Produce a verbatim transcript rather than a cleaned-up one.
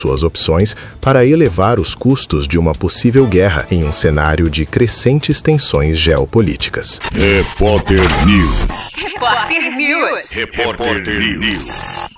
suas opções para elevar os custos de uma possível guerra em um cenário de crescentes tensões geopolíticas. Repórter News. Repórter News. Repórter News.